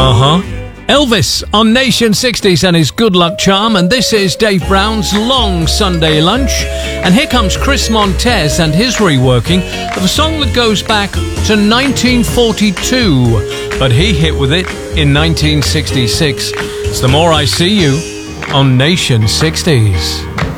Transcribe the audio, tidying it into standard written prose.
Elvis on Nation 60s and his Good Luck Charm, and this is Dave Brown's Long Sunday Lunch. And here comes Chris Montez and his reworking of a song that goes back to 1942, but he hit with it in 1966. It's The More I See You on Nation 60s.